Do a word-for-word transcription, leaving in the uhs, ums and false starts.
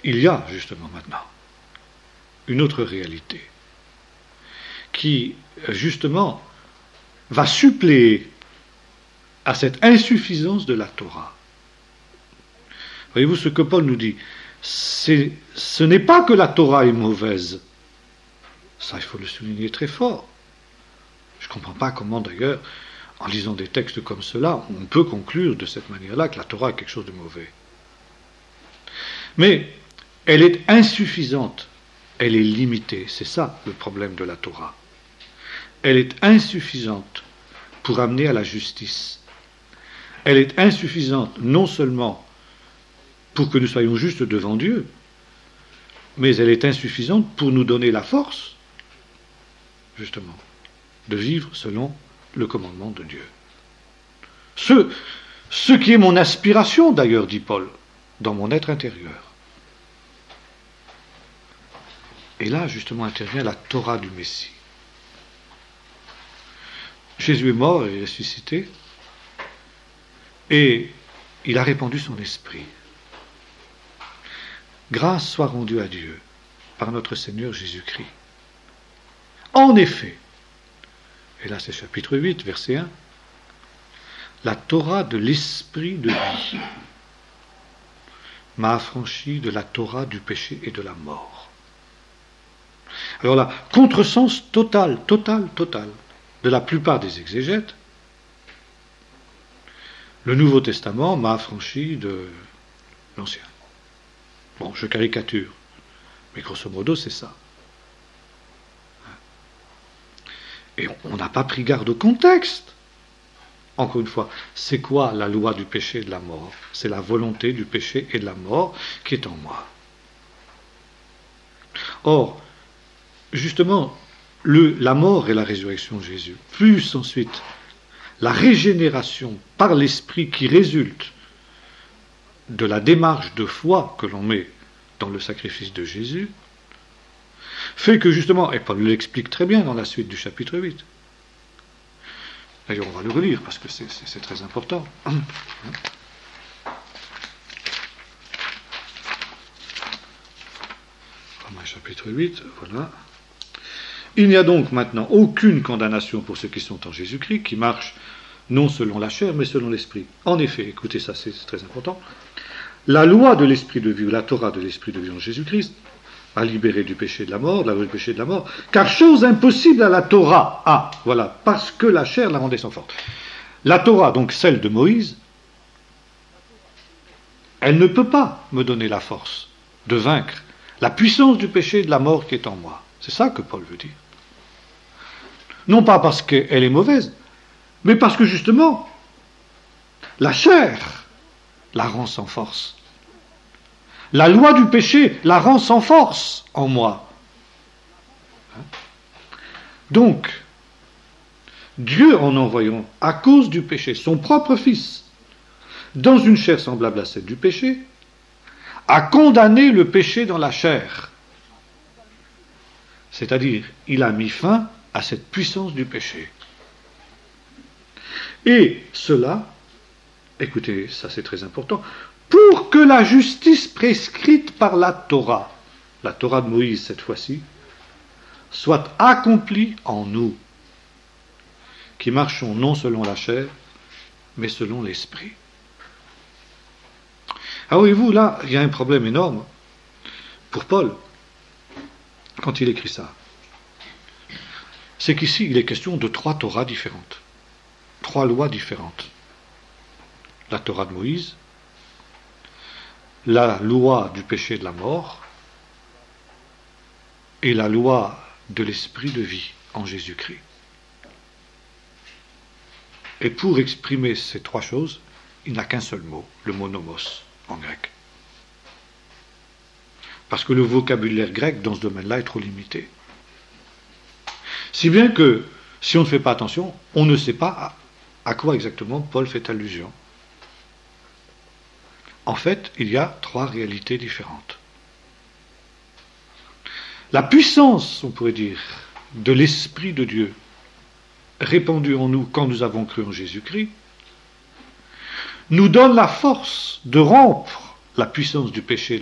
il y a justement maintenant une autre réalité qui justement va suppléer à cette insuffisance de la Torah. Voyez-vous ce que Paul nous dit, c'est, ce n'est pas que la Torah est mauvaise, ça il faut le souligner très fort. Je ne comprends pas comment d'ailleurs, en lisant des textes comme cela, on peut conclure de cette manière-là que la Torah est quelque chose de mauvais. Mais elle est insuffisante, elle est limitée, c'est ça le problème de la Torah. Elle est insuffisante pour amener à la justice. Elle est insuffisante non seulement pour que nous soyons justes devant Dieu, mais elle est insuffisante pour nous donner la force, justement, de vivre selon le commandement de Dieu. Ce, ce qui est mon aspiration, d'ailleurs, dit Paul, dans mon être intérieur. Et là, justement, intervient la Torah du Messie. Jésus est mort et ressuscité, et il a répandu son esprit. Grâce soit rendue à Dieu par notre Seigneur Jésus-Christ. En effet, et là c'est chapitre huit, verset un, la Torah de l'esprit de vie m'a affranchi de la Torah du péché et de la mort. Alors là, contresens total, total, total de la plupart des exégètes, le Nouveau Testament m'a affranchi de l'Ancien. Bon, je caricature, mais grosso modo, c'est ça. Et on n'a pas pris garde au contexte. Encore une fois, c'est quoi la loi du péché et de la mort? C'est la volonté du péché et de la mort qui est en moi. Or, justement, le, la mort et la résurrection de Jésus, plus ensuite la régénération par l'Esprit qui résulte de la démarche de foi que l'on met dans le sacrifice de Jésus, fait que justement, et Paul l'explique très bien dans la suite du chapitre huit, d'ailleurs on va le relire parce que c'est, c'est, c'est très important. Romains chapitre huit, voilà. Il n'y a donc maintenant aucune condamnation pour ceux qui sont en Jésus-Christ, qui marchent non selon la chair, mais selon l'esprit. En effet, écoutez ça, c'est très important, la loi de l'esprit de vie, ou la Torah de l'esprit de vie en Jésus-Christ, a libéré du péché de la mort, de la loi du péché de la mort, car chose impossible à la Torah, ah, voilà, parce que la chair la rendait sans force. La Torah, donc celle de Moïse, elle ne peut pas me donner la force de vaincre la puissance du péché et de la mort qui est en moi. C'est ça que Paul veut dire. Non pas parce qu'elle est mauvaise, mais parce que justement, la chair la rend sans force. La loi du péché la rend sans force en moi. Donc, Dieu, en envoyant, à cause du péché, son propre Fils, dans une chair semblable à celle du péché, a condamné le péché dans la chair. C'est-à-dire, il a mis fin à cette puissance du péché. Et cela, écoutez, ça c'est très important, pour que la justice prescrite par la Torah, la Torah de Moïse cette fois-ci, soit accomplie en nous, qui marchons non selon la chair, mais selon l'esprit. Ah voyez-vous, là, il y a un problème énorme pour Paul, quand il écrit ça. C'est qu'ici, il est question de trois Torahs différentes, trois lois différentes. La Torah de Moïse, la loi du péché et de la mort, et la loi de l'esprit de vie en Jésus-Christ. Et pour exprimer ces trois choses, il n'a qu'un seul mot, le mot nomos, en grec. Parce que le vocabulaire grec dans ce domaine-là est trop limité. Si bien que, si on ne fait pas attention, on ne sait pas à, à quoi exactement Paul fait allusion. En fait, il y a trois réalités différentes. La puissance, on pourrait dire, de l'Esprit de Dieu, répandu en nous quand nous avons cru en Jésus-Christ, nous donne la force de rompre la puissance du péché